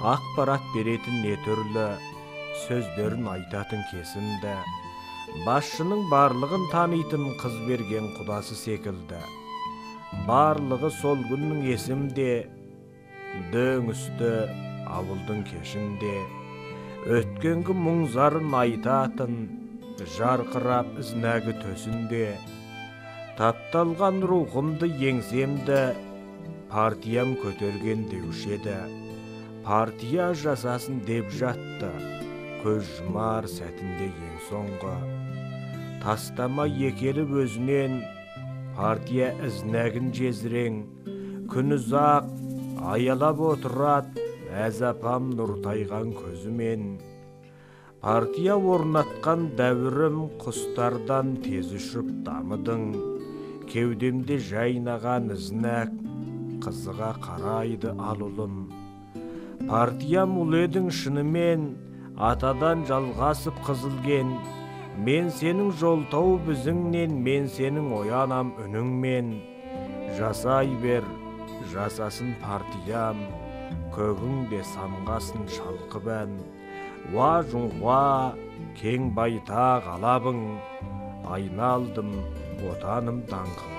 ақпарат беретін не түрлі сөздерін айтатын кесімді, басшының барлығын танитын қыз берген құдасы секілді. Барлығы сол күннің есімде, дөң үсті ауылдың кешінде, өткенгі мұңзарын айтатын, жарқырап ізнәгі төсінде, тапталған рухымды еңсемді, партиям көтерген деуші еді. Партия жасасын деп жатты, көз жұмар сәтінде ең соңғы. Тастама екеліп өзінен, партия ізнәгін жезірең, күн ұзақ аялап отырат, әзапам нұртайған көзімен. Партия орнатқан дәуірім құстардан тез ұшып дамыдың, кеудемде жайнаған ізнәк, қызыға қарайды алулым. Партиям ұл едің шынымен, атадан жалғасып қызылген, мен сенің жолтау бізіңнен, мен сенің оянам үніңмен. Жасай бер, жасасын партиям, көгіңде самғасын шалқып ән. Уа жұңға, кең байтақ алабың, айналдым отаным даңқы.